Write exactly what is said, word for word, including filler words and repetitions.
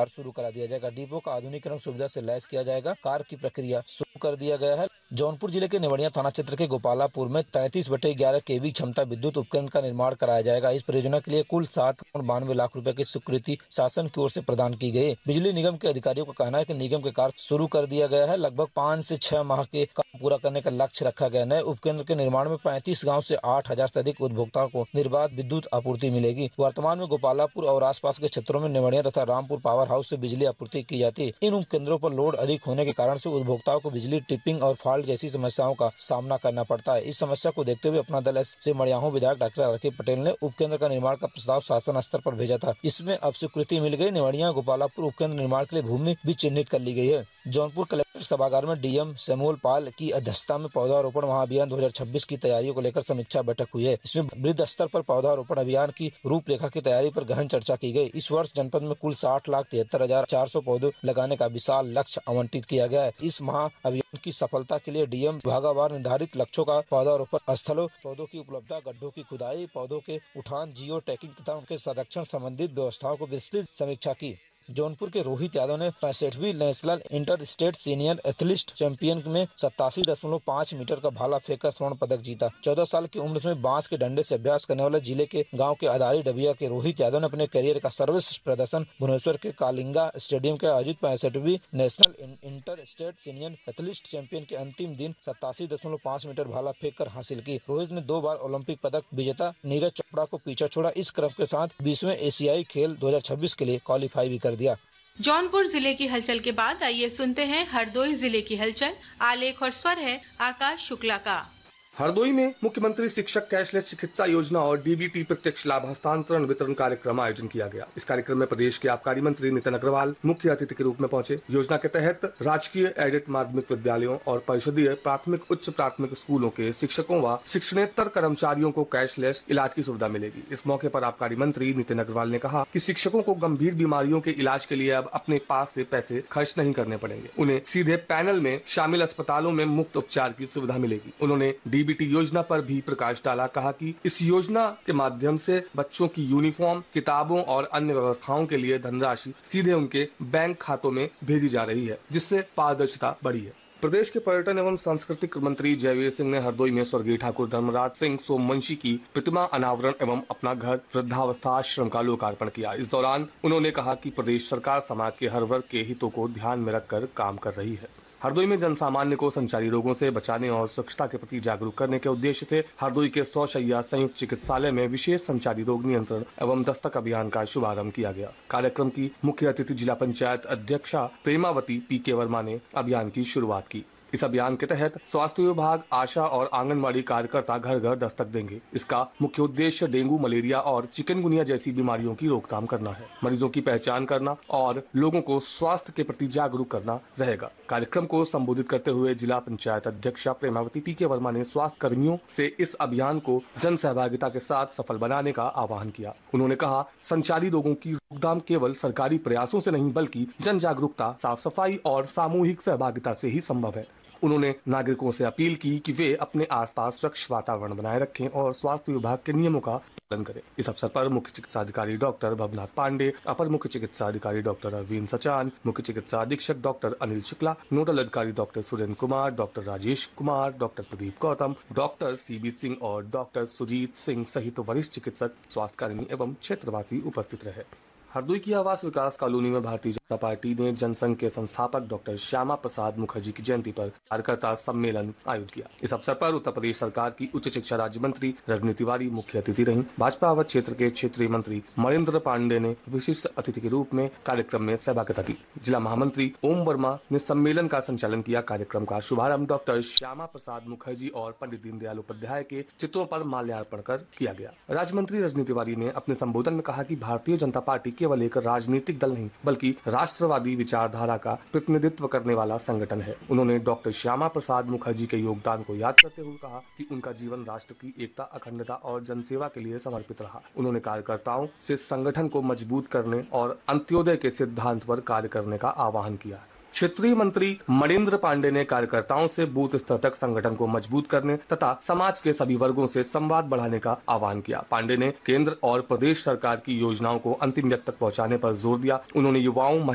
कार्य शुरू करा दिया जाएगा। डिपो का आधुनिकीकरण सुविधा से लैस किया जाएगा। कार्य की प्रक्रिया शुरू कर दिया गया है। जौनपुर जिले के नेवड़िया थाना क्षेत्र के गोपालापुर में तैंतीस बटे ग्यारह केवी क्षमता विद्युत उपकेंद्र का निर्माण कराया जाएगा। इस परियोजना के लिए कुल सात करोड़ बानवे लाख रुपए की स्वीकृति शासन की ओर से प्रदान की गई। बिजली निगम के अधिकारियों का कहना है कि निगम के कार्य शुरू कर दिया गया है। लगभग पाँच से छह माह के काम पूरा करने का लक्ष्य रखा गया। नए उपकेंद्र के निर्माण में पैंतीस गाँव से आठ हजार से अधिक उपभोक्ताओं को निर्बाध विद्युत आपूर्ति मिलेगी। वर्तमान में गोपालापुर और आसपास के क्षेत्रों में नेवड़िया तथा रामपुर पावर हाउस से बिजली आपूर्ति की जाती है। इन उपकेंद्रों पर लोड अधिक होने के कारण से उपभोक्ताओं को बिजली ट्रिपिंग और फॉल्ट जैसी समस्याओं का सामना करना पड़ता है। इस समस्या को देखते हुए अपना दल से मड़ियाहू विधायक डॉक्टर आर के पटेल ने उपकेंद्र का निर्माण का प्रस्ताव शासन स्तर पर भेजा था। इसमें अब स्वीकृति मिल गई। नेवड़िया गोपालापुर उपकेंद्र निर्माण के लिए भूमि भी चिन्हित कर ली गई है। जौनपुर कलेक्टर सभागार में डीएम सैमुअल पाल की अध्यक्षता में पौधारोपण महाअभियान दो हजार छब्बीस की तैयारियों को लेकर समीक्षा बैठक हुई है। इसमें वृहद स्तर पर पौधारोपण अभियान की रूपरेखा की तैयारी पर गहन चर्चा की गई। इस वर्ष जनपद में कुल साठ लाख तिहत्तर हजार चार सौ पौधे लगाने का विशाल लक्ष्य आवंटित किया गया है। इस महाअभियान की सफलता के लिए डीएम विभागवार निर्धारित लक्ष्यों का पौधारोपण स्थलों, पौधों की उपलब्धता, गड्ढों की खुदाई, पौधों के उठान, जियो टैगिंग तथा उनके संरक्षण संबंधित व्यवस्थाओं को विस्तृत समीक्षा की। जौनपुर के रोहित यादव ने पैंसठवीं national inter state senior athlete champion में सत्तासी दशमलव पाँच मीटर का भाला फेंककर स्वर्ण पदक जीता। चौदह साल की उम्र में बांस के डंडे से अभ्यास करने वाले जिले के गांव के अदारी डबिया के रोहित यादव ने अपने करियर का सर्वश्रेष्ठ प्रदर्शन भुवनेश्वर के कालिंगा स्टेडियम के आयोजित पैंसठवीं national inter state senior athlete champion के अंतिम दिन सत्तासी दशमलव पाँच मीटर भाला फेंक कर हासिल की। रोहित ने दो बार ओलंपिक पदक विजेता नीरज चोपड़ा को पीछा छोड़ा। इस क्रम के साथ बीसवें एशियाई खेल दो हजार छब्बीस के लिए क्वालिफाई भी कर दिया। जौनपुर जिले की हलचल के बाद आइए सुनते हैं हरदोई जिले की हलचल। आलेख और स्वर है आकाश शुक्ला का। हरदोई में मुख्यमंत्री शिक्षक कैशलेस चिकित्सा योजना और डीबीटी प्रत्यक्ष लाभ हस्तांतरण वितरण कार्यक्रम आयोजन किया गया। इस कार्यक्रम में प्रदेश के आबकारी मंत्री नितिन अग्रवाल मुख्य अतिथि के रूप में पहुंचे। योजना के तहत राजकीय एडेड माध्यमिक विद्यालयों और परिषदीय प्राथमिक उच्च प्राथमिक स्कूलों के शिक्षकों व शिक्षणेतर कर्मचारियों को कैशलेस इलाज की सुविधा मिलेगी। इस मौके पर आबकारी मंत्री नितिन अग्रवाल ने कहा कि शिक्षकों को गंभीर बीमारियों के इलाज के लिए अब अपने पास से पैसे खर्च नहीं करने पड़ेंगे। उन्हें सीधे पैनल में शामिल अस्पतालों में मुफ्त उपचार की सुविधा मिलेगी। उन्होंने डीबीटी योजना पर भी प्रकाश डाला। कहा कि इस योजना के माध्यम से बच्चों की यूनिफॉर्म, किताबों और अन्य व्यवस्थाओं के लिए धनराशि सीधे उनके बैंक खातों में भेजी जा रही है, जिससे पारदर्शिता बढ़ी है। प्रदेश के पर्यटन एवं सांस्कृतिक मंत्री जयवीर सिंह ने हरदोई में स्वर्गीय ठाकुर धर्मराज सिंह सोमवंशी की प्रतिमा अनावरण एवं अपना घर वृद्धावस्था आश्रम का लोकार्पण किया। इस दौरान उन्होंने कहा कि प्रदेश सरकार समाज के हर वर्ग के हितों को ध्यान में रखकर काम कर रही है। हरदोई में जनसामान्य को संचारी रोगों से बचाने और स्वच्छता के प्रति जागरूक करने के उद्देश्य से हरदोई के सौ शैय्या संयुक्त चिकित्सालय में विशेष संचारी रोग नियंत्रण एवं दस्तक अभियान का शुभारंभ किया गया। कार्यक्रम की मुख्य अतिथि जिला पंचायत अध्यक्षा प्रेमावती पी के वर्मा ने अभियान की शुरुआत की। इस अभियान के तहत स्वास्थ्य विभाग, आशा और आंगनबाड़ी कार्यकर्ता घर घर दस्तक देंगे। इसका मुख्य उद्देश्य डेंगू, मलेरिया और चिकनगुनिया जैसी बीमारियों की रोकथाम करना है, मरीजों की पहचान करना और लोगों को स्वास्थ्य के प्रति जागरूक करना रहेगा। कार्यक्रम को संबोधित करते हुए जिला पंचायत अध्यक्षा प्रेमावती पी के वर्मा ने स्वास्थ्य कर्मियों से इस अभियान को जन सहभागिता के साथ सफल बनाने का आह्वान किया। उन्होंने कहा, संचारी रोगों की रोकथाम केवल सरकारी प्रयासों से नहीं बल्कि जन जागरूकता, साफ सफाई और सामूहिक सहभागिता से ही संभव है। उन्होंने नागरिकों से अपील की कि वे अपने आसपास स्वच्छ वातावरण बनाए रखें और स्वास्थ्य विभाग के नियमों का पालन करें। इस अवसर पर मुख्य चिकित्सा अधिकारी डॉक्टर भवनाथ पांडे, अपर मुख्य चिकित्सा अधिकारी डॉक्टर अरविंद सचान, मुख्य चिकित्सा अधीक्षक डॉक्टर अनिल शुक्ला, नोडल अधिकारी doctor Surendra Kumar, doctor Rajesh Kumar, doctor Pradeep Gautam, doctor CB Singh और डॉक्टर सुजीत सिंह सहित वरिष्ठ चिकित्सक, स्वास्थ्यकर्मी एवं क्षेत्रवासी उपस्थित रहे। हरदोई की आवास विकास कॉलोनी में भारतीय जनता पार्टी ने जनसंघ के संस्थापक डॉक्टर श्यामा प्रसाद मुखर्जी की जयंती पर कार्यकर्ता सम्मेलन आयोजित किया। इस अवसर पर उत्तर प्रदेश सरकार की उच्च शिक्षा राज्य मंत्री रजनी तिवारी मुख्य अतिथि रहीं। भाजपा अवध क्षेत्र के क्षेत्रीय मंत्री महेंद्र पांडे ने विशिष्ट अतिथि के रूप में कार्यक्रम में सहभागिता की। जिला महामंत्री ओम वर्मा ने सम्मेलन का संचालन किया। कार्यक्रम का शुभारंभ डॉक्टर श्यामा प्रसाद मुखर्जी और पंडित दीनदयाल उपाध्याय के चित्रों पर माल्यार्पण कर किया गया। राज्य मंत्री रजनी तिवारी ने अपने संबोधन में कहा कि भारतीय जनता पार्टी केवल एक राजनीतिक दल नहीं बल्कि राष्ट्रवादी विचारधारा का प्रतिनिधित्व करने वाला संगठन है। उन्होंने डॉक्टर श्यामा प्रसाद मुखर्जी के योगदान को याद करते हुए कहा कि उनका जीवन राष्ट्र की एकता, अखंडता और जनसेवा के लिए समर्पित रहा। उन्होंने कार्यकर्ताओं से संगठन को मजबूत करने और अंत्योदय के सिद्धांत पर कार्य करने का आह्वान किया। क्षेत्रीय मंत्री मणिन्द्र पांडे ने कार्यकर्ताओं से बूथ स्तर तक संगठन को मजबूत करने तथा समाज के सभी वर्गों से संवाद बढ़ाने का आह्वान किया। पांडे ने केंद्र और प्रदेश सरकार की योजनाओं को अंतिम व्यक्ति तक पहुंचाने पर जोर दिया। उन्होंने युवाओं